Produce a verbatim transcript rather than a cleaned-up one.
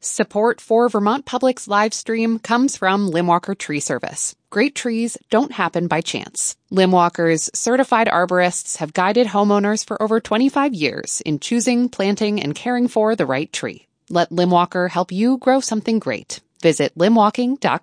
Support for Vermont Public's live stream comes from Limwalker Tree Service. Great trees don't happen by chance. Limwalker's certified arborists have guided homeowners for over twenty-five years in choosing, planting, and caring for the right tree. Let Limwalker help you grow something great. Visit limwalking dot com.